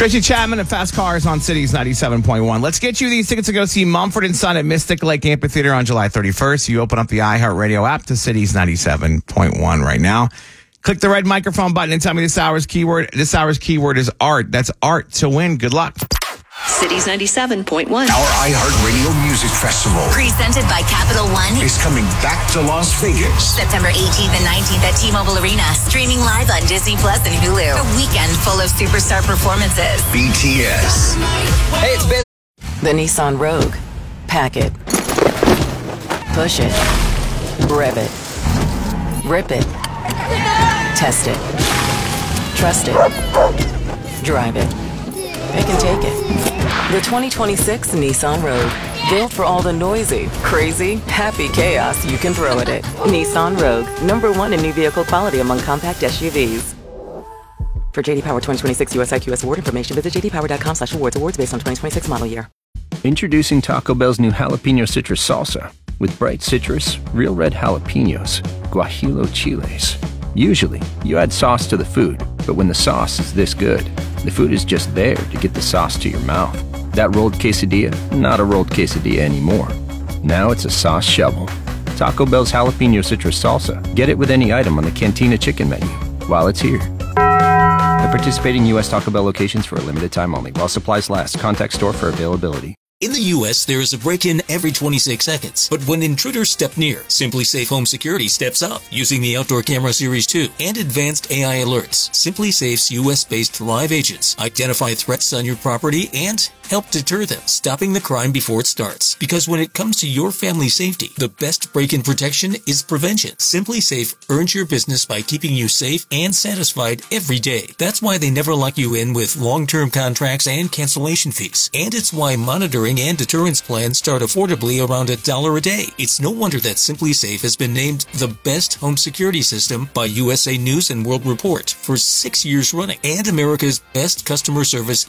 Tracy Chapman and Fast Cars on Cities 97.1. Let's get you these tickets to go see Mumford & Son at Mystic Lake Amphitheater on July 31st. You open up the iHeartRadio app to Cities 97.1 right now. Click the red microphone button and tell me this hour's keyword. This hour's keyword is art. That's art to win. Good luck. Cities 97.1. Our iHeartRadio Music Festival Presented by Capital One. is coming back to Las Vegas. September 18th and 19th at T-Mobile Arena. Streaming live on Disney Plus and Hulu. A weekend full of superstar performances. BTS. Hey, it's Ben. The Nissan Rogue. Pack it. Push it. Rev it. Rip it. Test it. Trust it. Drive it. It can take it. The 2026 Nissan Rogue. Built for all the noisy, crazy, happy chaos you can throw at it. Nissan Rogue. #1 in new vehicle quality among compact SUVs. For JD Power 2026 US IQS award information, visit jdpower.com/awards. Awards based on 2026 model year. Introducing Taco Bell's new jalapeno citrus salsa with bright citrus, real red jalapenos, guajillo chiles. Usually, you add sauce to the food, but when the sauce is this good, the food is just there to get the sauce to your mouth. That rolled quesadilla, not a rolled quesadilla anymore. Now it's a sauce shovel. Taco Bell's jalapeno citrus salsa. Get it with any item on the Cantina chicken menu while it's here. At participating U.S. Taco Bell locations for a limited time only. While supplies last. Contact store for availability. In the U.S., there is a break-in every 26 seconds. But when intruders step near, Simply Safe Home Security steps up using the Outdoor Camera Series 2 and advanced AI alerts. Simply Safe's U.S.-based live agents identify threats on your property and help deter them, stopping the crime before it starts. Because when it comes to your family's safety, the best break-in protection is prevention. Simply Safe earns your business by keeping you safe and satisfied every day. That's why they never lock you in with long-term contracts and cancellation fees. And it's why monitoring and deterrence plans start affordably around $1 a day. It's no wonder that Simply Safe has been named the best home security system by USA News and World Report for 6 years running, and America's best customer service